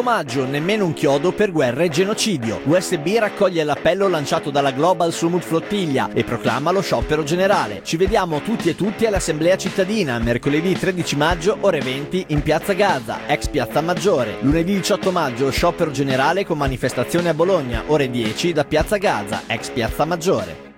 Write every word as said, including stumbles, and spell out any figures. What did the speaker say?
Maggio, nemmeno un chiodo per guerra e genocidio. U S B raccoglie l'appello lanciato dalla Global Summit Flottiglia e proclama lo sciopero generale. Ci vediamo tutti e tutti all'Assemblea Cittadina, mercoledì tredici maggio, ore venti, in Piazza Gaza, ex Piazza Maggiore. Lunedì diciotto maggio, sciopero generale con manifestazione a Bologna, ore dieci, da Piazza Gaza, ex Piazza Maggiore.